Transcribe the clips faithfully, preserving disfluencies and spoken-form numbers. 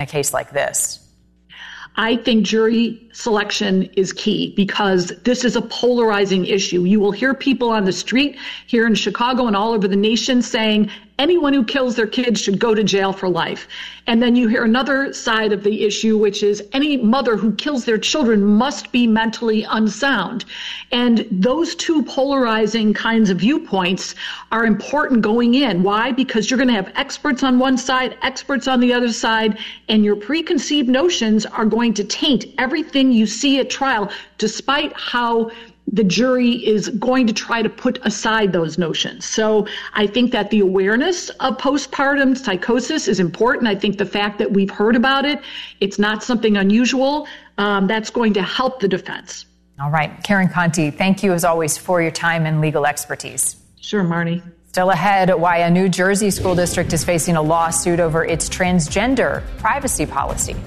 a case like this? I think jury selection is key because this is a polarizing issue. You will hear people on the street here in Chicago and all over the nation saying anyone who kills their kids should go to jail for life. And then you hear another side of the issue, which is any mother who kills their children must be mentally unsound. And those two polarizing kinds of viewpoints are important going in. Why? Because you're going to have experts on one side, experts on the other side, and your preconceived notions are going to taint everything you see at trial, despite how the jury is going to try to put aside those notions. So I think that the awareness of postpartum psychosis is important. I think the fact that we've heard about it, it's not something unusual, um, that's going to help the defense. All right. Karen Conti, thank you as always for your time and legal expertise. Sure, Marnie. Still ahead, why a New Jersey school district is facing a lawsuit over its transgender privacy policy.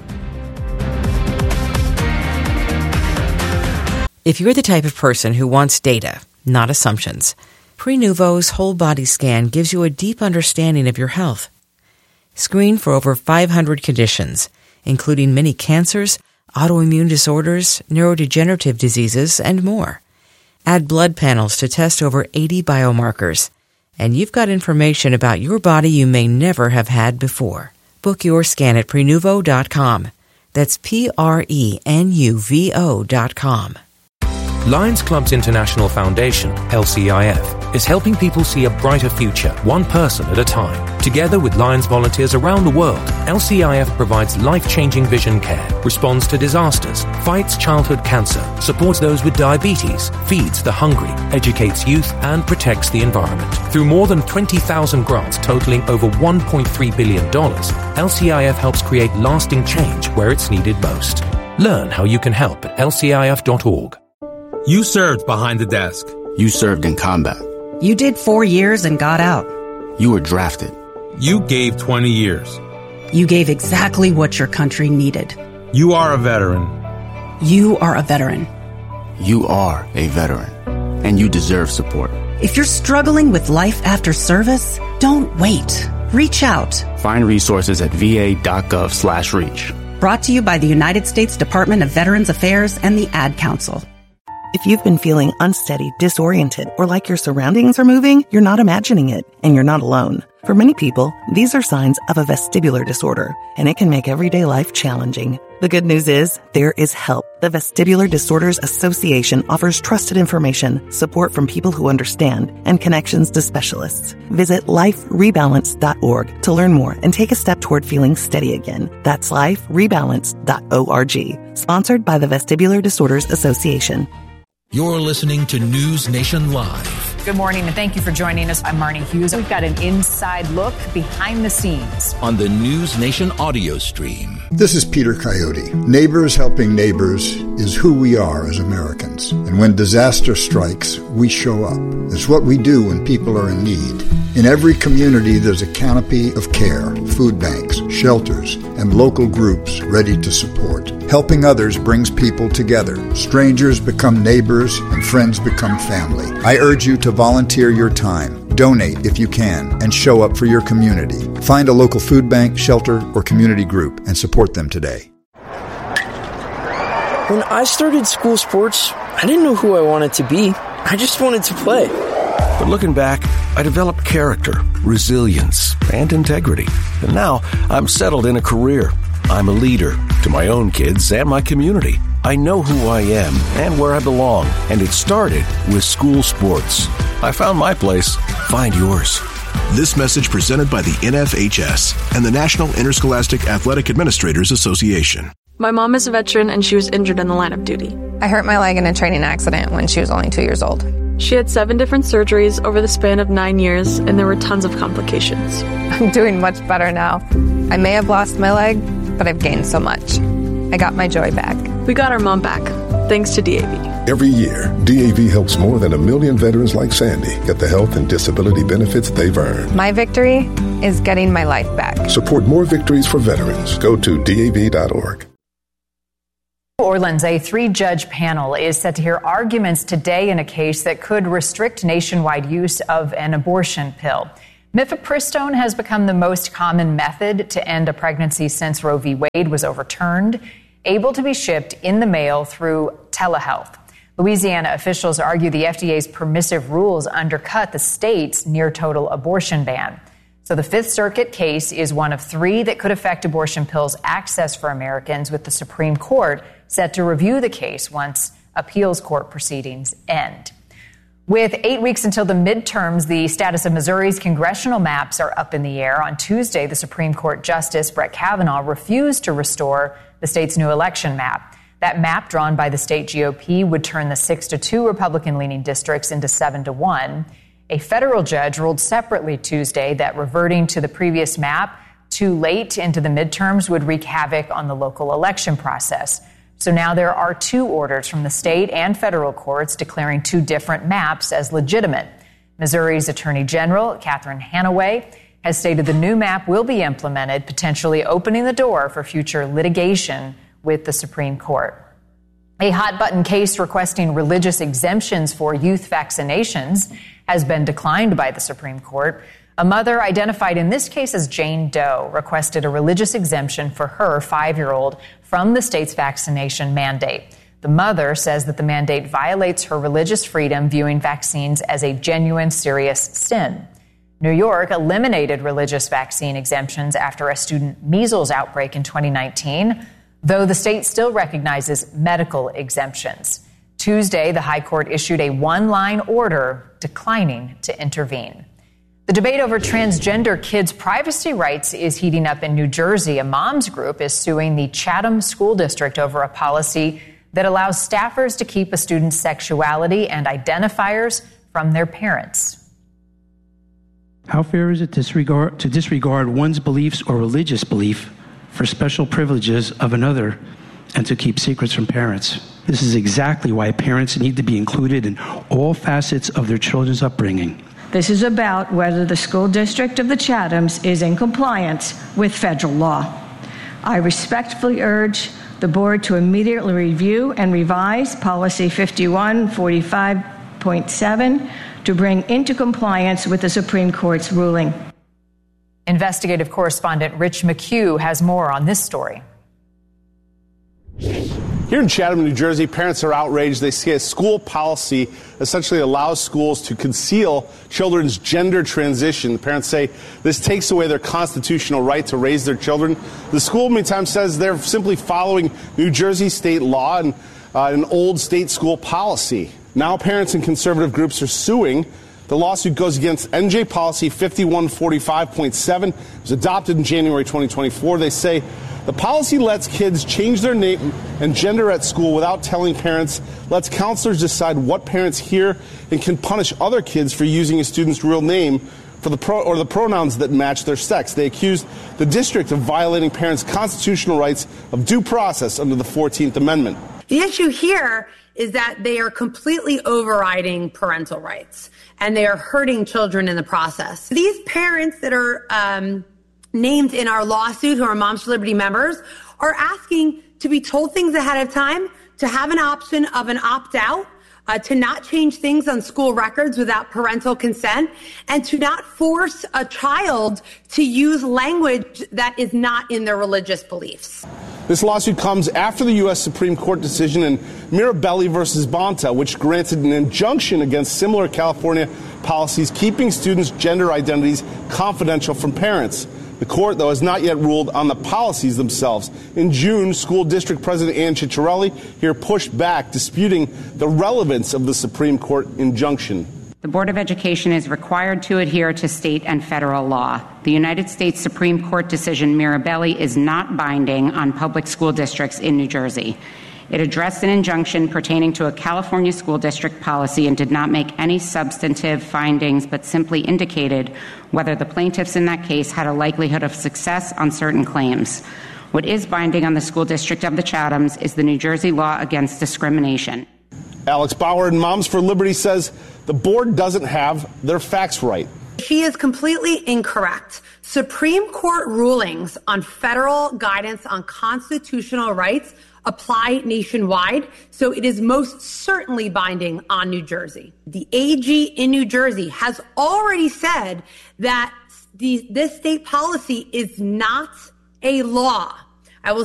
If you're the type of person who wants data, not assumptions, Prenuvo's whole body scan gives you a deep understanding of your health. Screen for over five hundred conditions, including many cancers, autoimmune disorders, neurodegenerative diseases, and more. Add blood panels to test over eighty biomarkers, and you've got information about your body you may never have had before. Book your scan at Prenuvo dot com. That's P R E N U V O dot com. Lions Club's International Foundation, L C I F, is helping people see a brighter future, one person at a time. Together with Lions volunteers around the world, L C I F provides life-changing vision care, responds to disasters, fights childhood cancer, supports those with diabetes, feeds the hungry, educates youth, and protects the environment. Through more than twenty thousand grants totaling over one point three billion dollars, L C I F helps create lasting change where it's needed most. Learn how you can help at L C I F dot org. You served behind the desk. You served in combat. You did four years and got out. You were drafted. You gave twenty years. You gave exactly what your country needed. You are a veteran. You are a veteran. You are a veteran. And you deserve support. If you're struggling with life after service, don't wait. Reach out. Find resources at V A dot gov slash reach. Brought to you by the United States Department of Veterans Affairs and the Ad Council. If you've been feeling unsteady, disoriented, or like your surroundings are moving, you're not imagining it, and you're not alone. For many people, these are signs of a vestibular disorder, and it can make everyday life challenging. The good news is, there is help. The Vestibular Disorders Association offers trusted information, support from people who understand, and connections to specialists. Visit life rebalance dot org to learn more and take a step toward feeling steady again. That's life rebalance dot org. Sponsored by the Vestibular Disorders Association. You're listening to News Nation Live. Good morning, and thank you for joining us. I'm Marnie Hughes. We've got an inside look behind the scenes on the News Nation audio stream. This is Peter Coyote. Neighbors helping neighbors is who we are as Americans. And when disaster strikes, we show up. It's what we do when people are in need. In every community, there's a canopy of care, food banks, shelters, and local groups ready to support. Helping others brings people together. Strangers become neighbors, and friends become family. I urge you to volunteer your time, donate if you can, and show up for your community. Find a local food bank, shelter, or community group and support them today. When I started school sports, I didn't know who I wanted to be. I just wanted to play. But looking back, I developed character, resilience, and integrity. And now I'm settled in a career. I'm a leader to my own kids and my community. I know who I am and where I belong, and it started with school sports. I found my place. Find yours. This message presented by the N F H S and the National Interscholastic Athletic Administrators Association. My mom is a veteran and she was injured in the line of duty. I hurt my leg in a training accident when she was only two years old. She had seven different surgeries over the span of nine years, and there were tons of complications. I'm doing much better now. I may have lost my leg, but I've gained so much. I got my joy back. We got our mom back, thanks to D A V. Every year, D A V helps more than a million veterans like Sandy get the health and disability benefits they've earned. My victory is getting my life back. Support more victories for veterans. Go to D A V dot org. Orleans, a three-judge panel is set to hear arguments today in a case that could restrict nationwide use of an abortion pill. Mifepristone has become the most common method to end a pregnancy since Roe v. Wade was overturned, able to be shipped in the mail through telehealth. Louisiana officials argue the F D A's permissive rules undercut the state's near-total abortion ban. So the Fifth Circuit case is one of three that could affect abortion pills' access for Americans, with the Supreme Court set to review the case once appeals court proceedings end. With eight weeks until the midterms, the status of Missouri's congressional maps are up in the air. On Tuesday, the Supreme Court Justice Brett Kavanaugh refused to restore the state's new election map. That map, drawn by the state G O P, would turn the six to two Republican-leaning districts into seven to one. A federal judge ruled separately Tuesday that reverting to the previous map too late into the midterms would wreak havoc on the local election process. So now there are two orders from the state and federal courts declaring two different maps as legitimate. Missouri's Attorney General, Catherine Hanaway, has stated the new map will be implemented, potentially opening the door for future litigation with the Supreme Court. A hot-button case requesting religious exemptions for youth vaccinations has been declined by the Supreme Court. A mother identified in this case as Jane Doe requested a religious exemption for her five-year-old from the state's vaccination mandate. The mother says that the mandate violates her religious freedom, viewing vaccines as a genuine, serious sin. New York eliminated religious vaccine exemptions after a student measles outbreak in twenty nineteen, though the state still recognizes medical exemptions. Tuesday, the High Court issued a one-line order declining to intervene. The debate over transgender kids' privacy rights is heating up in New Jersey. A mom's group is suing the Chatham School District over a policy that allows staffers to keep a student's sexuality and identifiers from their parents. How fair is it to disregard, to disregard one's beliefs or religious belief for special privileges of another and to keep secrets from parents? This is exactly why parents need to be included in all facets of their children's upbringing. This is about whether the school district of the Chathams is in compliance with federal law. I respectfully urge the board to immediately review and revise Policy fifty-one forty-five point seven to bring into compliance with the Supreme Court's ruling. Investigative correspondent Rich McHugh has more on this story. Here in Chatham, New Jersey, parents are outraged. They say a school policy essentially allows schools to conceal children's gender transition. The parents say this takes away their constitutional right to raise their children. The school, meantime, says they're simply following New Jersey state law and uh, an old state school policy. Now parents and conservative groups are suing. The lawsuit goes against N J Policy fifty-one forty-five point seven. It was adopted in January twenty twenty-four. They say the policy lets kids change their name and gender at school without telling parents, lets counselors decide what parents hear, and can punish other kids for using a student's real name for the pro or the pronouns that match their sex. They accused the district of violating parents' constitutional rights of due process under the fourteenth Amendment. The issue here is that they are completely overriding parental rights, and they are hurting children in the process. These parents that are um, named in our lawsuit, who are Moms for Liberty members, are asking to be told things ahead of time, to have an option of an opt-out, uh, to not change things on school records without parental consent, and to not force a child to use language that is not in their religious beliefs. This lawsuit comes after the U S Supreme Court decision in Mirabelli versus Bonta, which granted an injunction against similar California policies keeping students' gender identities confidential from parents. The court, though, has not yet ruled on the policies themselves. In June, school district president Ann Ciccarelli here pushed back, disputing the relevance of the Supreme Court injunction. The Board of Education is required to adhere to state and federal law. The United States Supreme Court decision Mirabelli is not binding on public school districts in New Jersey. It addressed an injunction pertaining to a California school district policy and did not make any substantive findings, but simply indicated whether the plaintiffs in that case had a likelihood of success on certain claims. What is binding on the school district of the Chathams is the New Jersey law against discrimination. Alex Bauer and Moms for Liberty says the board doesn't have their facts right. She is completely incorrect. Supreme Court rulings on federal guidance on constitutional rights apply nationwide, so it is most certainly binding on New Jersey. The A G in New Jersey has already said that the, this state policy is not a law.